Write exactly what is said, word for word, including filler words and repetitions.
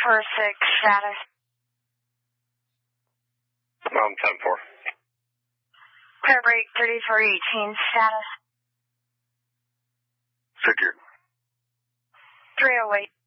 four six status. Um, ten four. Clear break thirty-four eighteen status. Figured. three oh eight.